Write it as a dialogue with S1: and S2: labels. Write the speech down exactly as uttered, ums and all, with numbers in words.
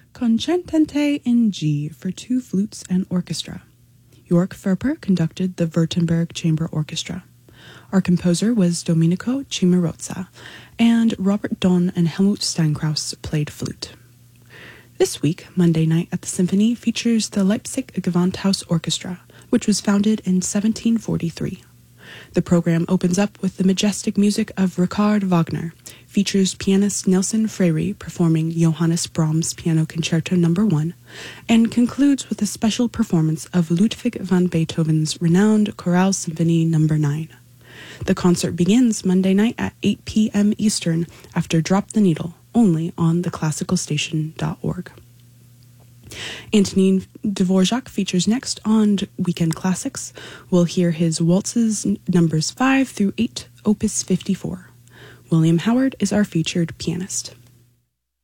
S1: Concertante in G for two flutes and orchestra. Jörg Ferper conducted the Württemberg Chamber Orchestra. Our composer was Domenico Cimarosa, and Robert Don and Helmut Steinkraus played flute. This week, Monday Night at the Symphony features the Leipzig Gewandhaus Orchestra, which was founded in seventeen forty-three. The program opens up with the majestic music of Richard Wagner, features pianist Nelson Freire performing Johannes Brahms' Piano Concerto Number one, and concludes with a special performance of Ludwig van Beethoven's renowned Chorale Symphony Number nine. The concert begins Monday night at eight p.m. Eastern after Drop the Needle, only on the classical station dot org. Antonin Dvorak features next on Weekend Classics. We'll hear his waltzes numbers five through eight, opus fifty-four. William Howard is our featured pianist.